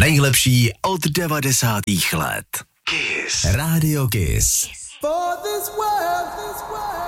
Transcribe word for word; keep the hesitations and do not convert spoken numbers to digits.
nejlepší od devadesátých let. Kiss. Radio Kiss. For this world, this world.